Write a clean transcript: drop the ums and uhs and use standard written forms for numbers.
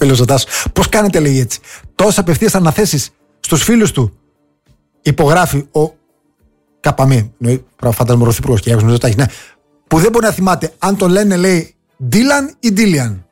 Πέλος Ζωτάς. Πώς κάνετε, λέει έτσι. Τόσες απευθείας αναθέσεις στους φίλους του. Υπογράφει ο Καπαμί. Φαντασμορροθυπουργός και Γιάννης Ζωτάκης. Ναι. Που δεν μπορεί να θυμάται αν τον λένε, λέει, Ντίλαν ή Ντίλιαν.